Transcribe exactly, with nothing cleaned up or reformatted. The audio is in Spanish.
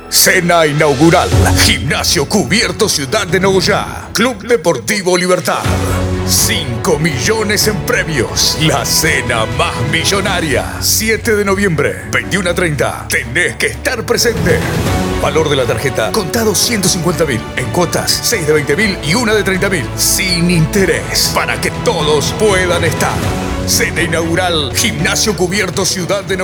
Cena inaugural. Gimnasio Cubierto Ciudad de Nogoyá. Club Deportivo Libertad. cinco millones en premios. La cena más millonaria. siete de noviembre, veintiuno a treinta. Tenés que estar presente. Valor de la tarjeta, contado ciento cincuenta mil. En cuotas, seis de veinte mil y una de treinta mil. Sin interés. Para que todos puedan estar. Cena inaugural. Gimnasio Cubierto Ciudad de Nogoyá.